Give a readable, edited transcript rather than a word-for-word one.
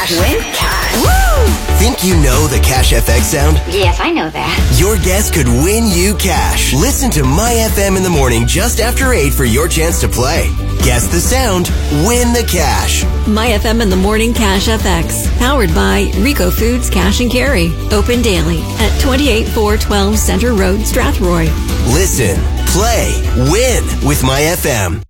cash. Win cash. Woo! Think you know the Cash FX sound? Yes, I know that. Your guest could win you cash. Listen to My FM in the morning just after 8 for your chance to play. Guess the sound, win the cash. My FM in the morning Cash FX. Powered by Rico Foods Cash and Carry. Open daily at 28412 Center Road, Strathroy. Listen, play, win with My FM.